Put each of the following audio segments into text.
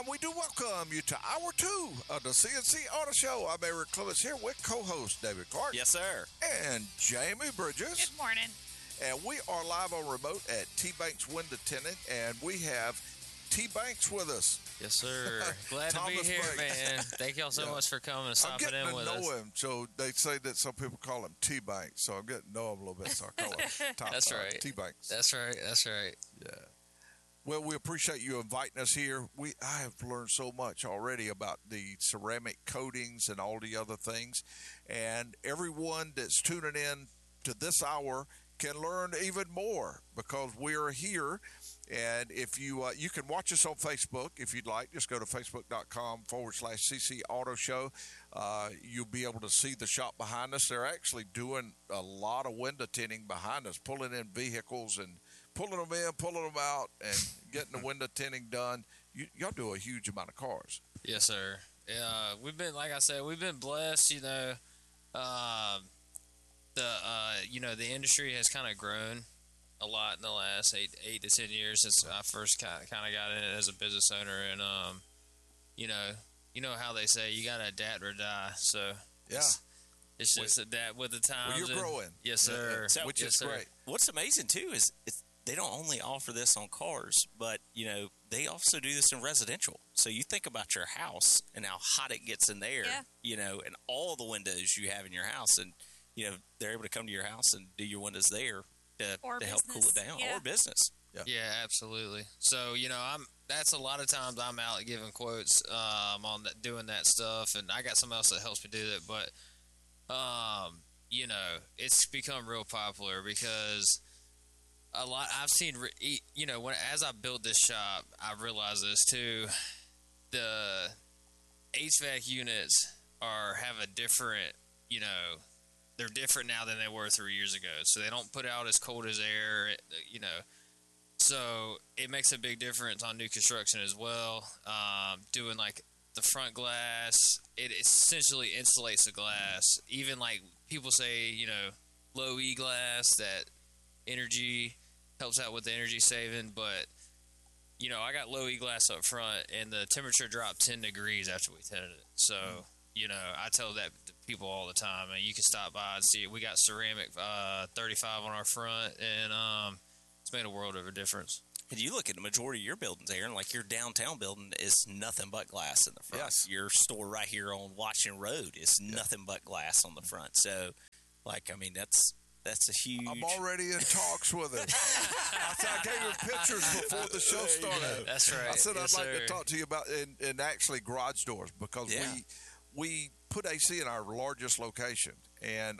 And we do welcome you to Hour 2 of the CNC Auto Show. I'm Eric Clements here with co-host David Clark. Yes, sir. And Jamie Bridges. Good morning. And we are live on remote at T-Banks Window Tinting, and we have T-Banks with us. Yes, sir. Glad to be here, man. Thank y'all so much for coming and stopping in with us. I'm getting to know him, so they say that some people call him T-Banks, so I'm getting to know him a little bit, so I call him That's right. T-Banks. That's right. That's right. Yeah. Well, we appreciate you inviting us here. I have learned so much already about the ceramic coatings and all the other things, and everyone that's tuning in to this hour can learn even more because we're here. And if you can watch us on Facebook if you'd like. Just go to facebook.com/CC Auto Show. You'll be able to see the shop behind us. They're actually doing a lot of window tinting behind us, pulling in vehicles and pulling them in, pulling them out, and getting the window tinting done. Y'all do a huge amount of cars. Yes, sir. We've been, like I said, we've been blessed. The industry has kind of grown a lot in the last 8 to 10 years since I first kind of got in it as a business owner, and you know how they say you gotta adapt or die. So yeah, it's just adapt with the times. Well, you're growing, yes, sir. So, which is great. What's amazing too is they don't only offer this on cars, but they also do this in residential. So you think about your house and how hot it gets in there, and all the windows you have in your house, and they're able to come to your house and do your windows there to help cool it down, or business. Yeah, absolutely. So that's a lot of times I'm out giving quotes on doing that stuff, and I got someone else that helps me do that. But it's become real popular because a lot I've seen. As I built this shop, I realized this too. The HVAC units have a different, they're different now than they were 3 years ago. So they don't put out as cold as air, So it makes a big difference on new construction as well. Doing like the front glass, it essentially insulates the glass. Even like people say, low E glass, that energy helps out with the energy saving. But, I got low E glass up front, and the temperature dropped 10 degrees after we tinted it. So, I tell that to people all the time, and you can stop by and see it. We got ceramic 35 on our front, and it's made a world of a difference. And you look at the majority of your buildings, Aaron, like your downtown building is nothing but glass in the front. Yes. Your store right here on Washington Road is nothing but glass on the front. So, that's a huge... I'm already in talks with him. I gave him pictures before the show started. That's right. I said yes, I'd like sir. to talk to you about and actually garage doors, because we put AC in our largest location, and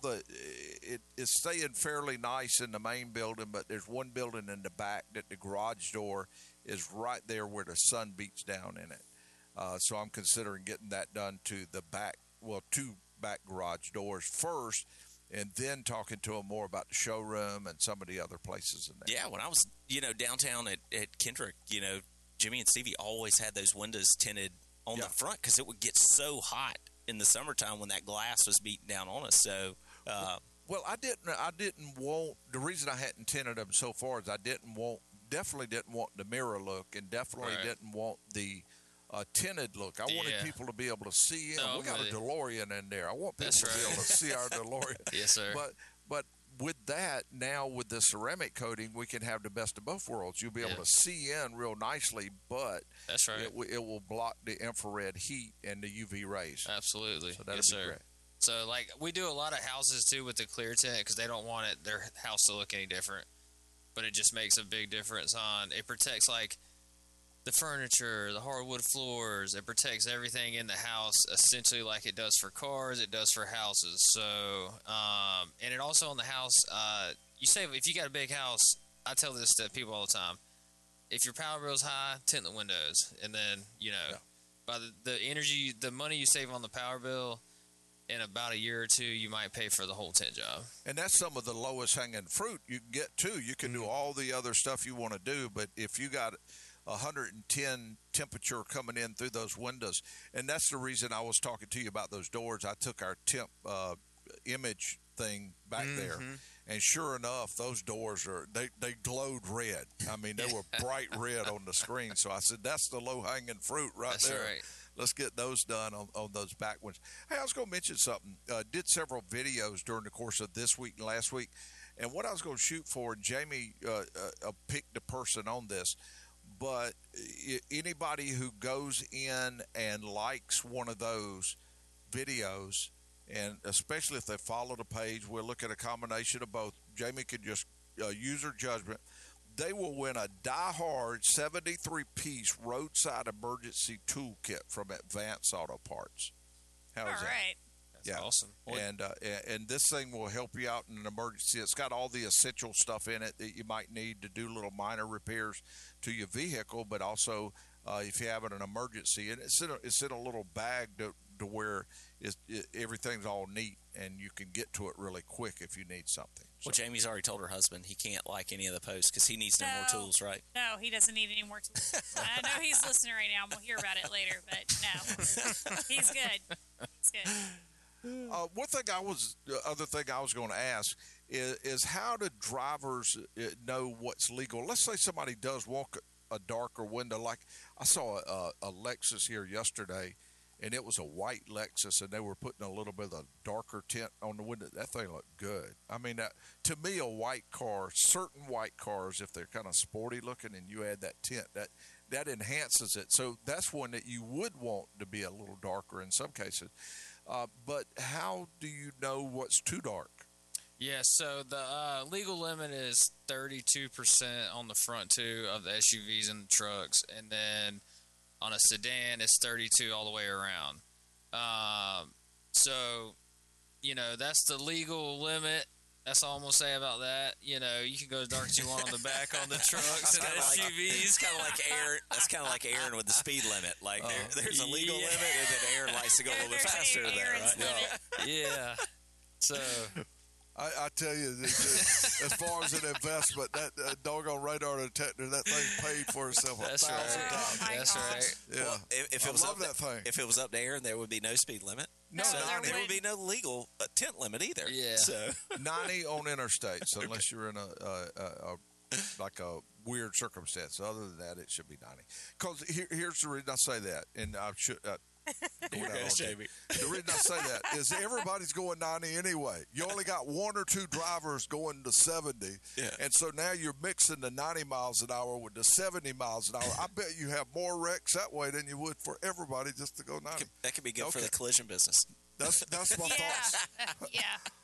it is staying fairly nice in the main building, but there's one building in the back that the garage door is right there where the sun beats down in it. So I'm considering getting that done to the back, two back garage doors first, and then talking to them more about the showroom and some of the other places in there. Yeah, when I was, downtown at Kendrick, Jimmy and Stevie always had those windows tinted on the front because it would get so hot in the summertime when that glass was beating down on us. So, I didn't want, the reason I hadn't tinted them so far is I definitely didn't want the mirror look, and definitely didn't want the tinted look. I wanted people to be able to see in. We got a DeLorean in there. I want people to be able to see our DeLorean. Yes, sir. But with that, now with the ceramic coating, we can have the best of both worlds. You'll be able to see in real nicely, but that's right. It will block the infrared heat and the UV rays. Absolutely. So that'll be great. So, we do a lot of houses, too, with the clear tint because they don't want their house to look any different. But it just makes a big difference it protects, the furniture, the hardwood floors. It protects everything in the house, essentially like it does for cars, it does for houses. So, and it also on the house, you say if you got a big house, I tell this to people all the time. If your power bill's high, tint the windows. And then, by the energy, the money you save on the power bill, in about a year or two, you might pay for the whole tint job. And that's some of the lowest hanging fruit you can get, too. You can do all the other stuff you want to do, but if you got 110 temperature coming in through those windows, and that's the reason I was talking to you about those doors. I took our temp image thing back there, And sure enough, those doors they glowed red. I mean, they were bright red on the screen. So I said, that's the low-hanging fruit That's there. right. Let's get those done on those back ones. Hey, I was going to mention something. Did several videos during the course of this week and last week. And what I was going to shoot for, and Jamie picked the person on this, but anybody who goes in and likes one of those videos, and especially if they follow the page, we'll look at a combination of both. Jamie could just use her judgment. They will win a Die-Hard 73-piece roadside emergency toolkit from Advance Auto Parts. How is that? All right. That's awesome. And this thing will help you out in an emergency. It's got all the essential stuff in it that you might need to do little minor repairs to your vehicle, but also if you have an emergency. And it's in a little bag to where everything's all neat and you can get to it really quick if you need something. Well, Jamie's already told her husband he can't like any of the posts because he needs no more tools, right? No, he doesn't need any more tools. I know he's listening right now, and we'll hear about it later, but no. He's good. He's good. Other thing I was going to ask is how do drivers know what's legal? Let's say somebody does walk a darker window. Like I saw a Lexus here yesterday, and it was a white Lexus, and they were putting a little bit of a darker tint on the window. That thing looked good. I mean, to me, a white car, certain white cars, if they're kind of sporty looking and you add that tint, that enhances it. So that's one that you would want to be a little darker in some cases. But how do you know what's too dark? Yeah, so the legal limit is 32% on the front two of the SUVs and the trucks, and then on a sedan, it's 32 all the way around. So, that's the legal limit. That's all I'm going to say about that. You can go as dark as you want on the back on the trucks and SUVs. It's kind of like Aaron. That's kind of like Aaron with the speed limit. Like there's a legal limit, and then Aaron likes to go a little bit faster than that, right? Yeah. So I tell you, as far as an investment, that doggone radar detector, that thing paid for itself 1,000 times. That's right. Yeah, well, if it was love that thing. If it was up to Aaron, there would be no speed limit. No, so 90. there would be no legal tint limit either. Yeah. So 90 on interstates, unless you're in a weird circumstance. Other than that, it should be 90. Because here's the reason I say that, and I should. The reason I say that is everybody's going 90 anyway. You only got one or two drivers going to 70. Yeah. And so now you're mixing the 90 miles an hour with the 70 miles an hour. I bet you have more wrecks that way than you would for everybody just to go 90. that could be good for the collision business. That's my thoughts. Yeah.